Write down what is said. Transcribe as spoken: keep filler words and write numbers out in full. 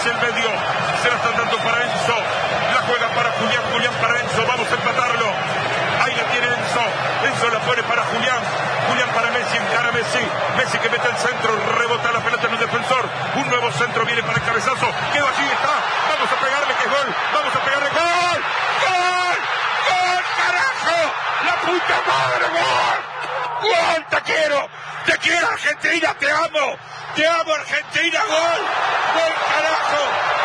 hacia el medio. Se la están dando para Enzo. La juega para Julián. Julián para Enzo. Vamos a empatarlo. Ahí la tiene Enzo. Enzo la pone para Julián. Julián para Messi. Encara Messi. Messi que mete el centro. Rebota la pelota en el defensor. Un nuevo centro viene para el cabezazo. Quedó allí. Está. Vamos a pegarle que es gol. Vamos a pegarle. ¡Gol! ¡Gol! ¡Gol, carajo! ¡La puta madre! ¡Gol! ¡Gol! ¡Te quiero! ¡Te quiero, Argentina! ¡Te amo! ¡Te amo, Argentina! ¡Gol! ¡Gol, carajo!